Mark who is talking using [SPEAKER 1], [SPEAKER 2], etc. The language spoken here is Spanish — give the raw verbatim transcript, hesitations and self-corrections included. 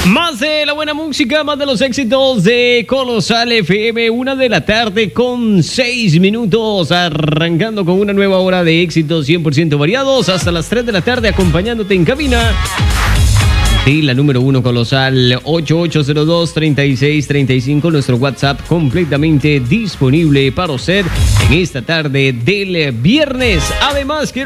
[SPEAKER 1] Más de la buena música, más de los éxitos de Colosal F M, una de la tarde con seis minutos, arrancando con una nueva hora de éxitos cien por ciento variados, hasta las tres de la tarde acompañándote en cabina. Y la número uno Colosal, ocho ocho cero dos, treinta y seis treinta y cinco, nuestro WhatsApp completamente disponible para usted en esta tarde del viernes. Además, quiero